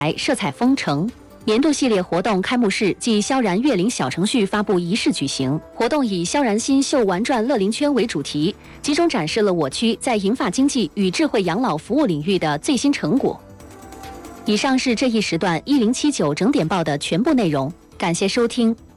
色彩丰城年度系列活动开幕式暨萧然月龄小程序发布仪式举行。活动以萧然新秀玩转乐龄圈为主题，集中展示了我区在银发经济与智慧养老服务领域的最新成果。以上是这一时段1079整点报的全部内容，感谢收听。